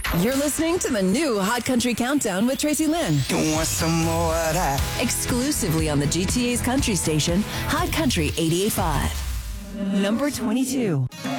You're listening to the new Hot Country Countdown with Tracy Lynn. You want some more of that? Exclusively on the GTA's country station, Hot Country 88.5. Number 22.